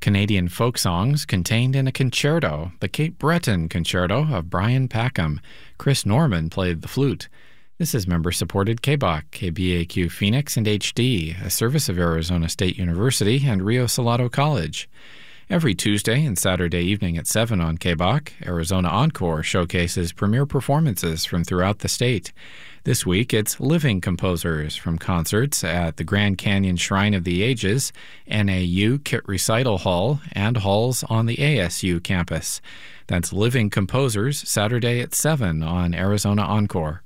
Canadian folk songs contained in a concerto, the Cape Breton Concerto of Brian Packham. Chris Norman played the flute. This is member-supported KBOC, KBAQ Phoenix, and HD, a service of Arizona State University and Rio Salado College. Every Tuesday and Saturday evening at 7 on KBOC, Arizona Encore showcases premier performances from throughout the state. This week, it's living composers from concerts at the Grand Canyon Shrine of the Ages, NAU Kit Recital Hall, and halls on the ASU campus. That's Living Composers, Saturday at 7 on Arizona Encore.